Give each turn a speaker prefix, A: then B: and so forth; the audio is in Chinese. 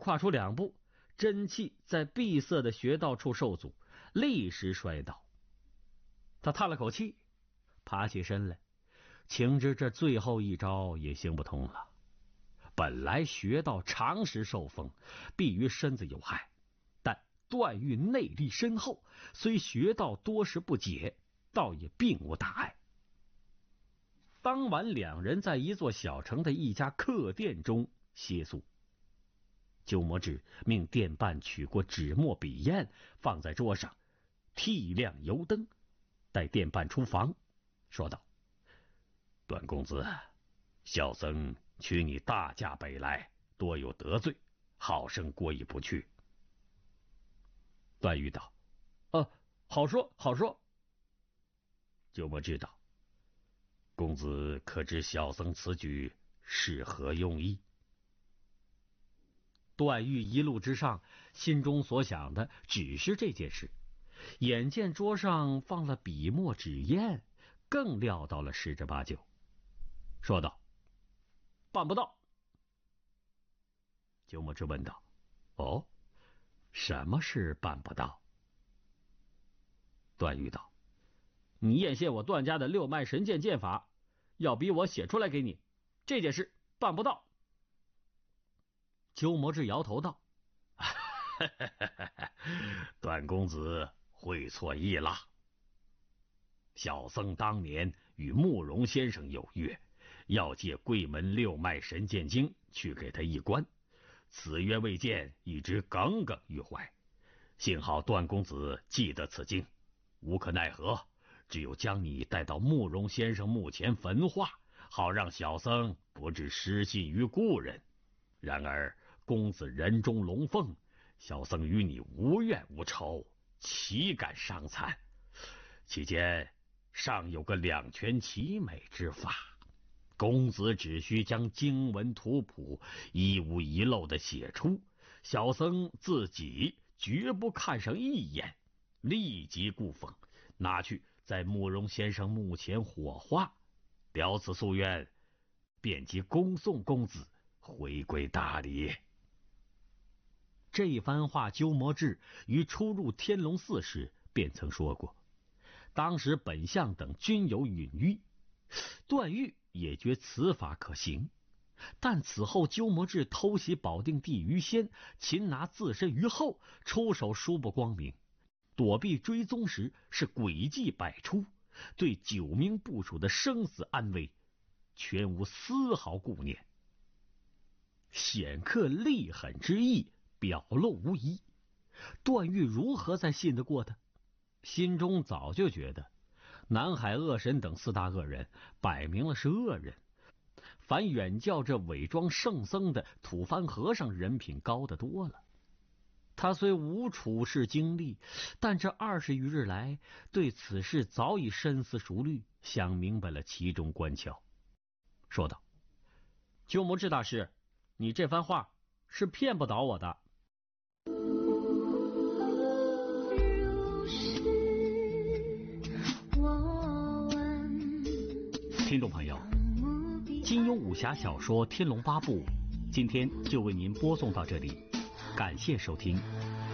A: 跨出2步，真气在闭塞的穴道处受阻，立时摔倒。他叹了口气，爬起身来，情知这最后一招也行不通了。本来穴道长时受风，必于身子有害，但段誉内力深厚，虽穴道多时不解，倒也并无大碍。当晚2人在一座小城的一家客店中歇宿。鸠摩智命店办取过纸墨笔砚放在桌上，剔亮油灯，待店办出房，说道：段公子，小僧取你大驾北来，多有得罪，好生过意不去。段誉道：好说好说。鸠摩智道：公子可知小僧此举是何用意？段誉一路之上，心中所想的只是这件事，眼见桌上放了笔墨纸砚，更料到了十之八九，说道：办不到。鸠摩智问道：哦，什么事办不到？段誉道：你艳羡我段家的6脉神剑剑法，要逼我写出来给你，这件事办不到。鸠摩智摇头道：段公子会错意了。小僧当年与慕容先生有约，要借贵门6脉神剑经去给他一观，此约未见，一直耿耿于怀。幸好段公子记得此经，无可奈何，只有将你带到慕容先生墓前焚化，好让小僧不致失信于故人。然而公子人中龙凤，小僧与你无怨无仇，岂敢伤残？其间尚有个2全其美之法，公子只需将经文图谱一无遗漏的写出，小僧自己绝不看上一眼，立即固封，拿去在慕容先生墓前火化，了此夙愿，便即恭送公子回归大理。这番话鸠摩智于初入天龙寺时便曾说过，当时本相等均有允于，段誉也觉此法可行。但此后鸠摩智偷袭保定地鱼仙，擒拿自身于后，出手殊不光明，躲避追踪时是诡计百出，对9名部属的生死安危全无丝毫顾念，显刻厉狠之意表露无遗。段誉如何再信得过他？心中早就觉得南海恶神等4大恶人摆明了是恶人，反远较这伪装圣僧的吐蕃和尚人品高得多了。他虽无处世经历，但这20余日来对此事早已深思熟虑，想明白了其中关窍，说道：鸠摩智大师，你这番话是骗不倒我的。听众朋友，金庸武侠小说《天龙八部》今天就为您播送到这里，感谢收听，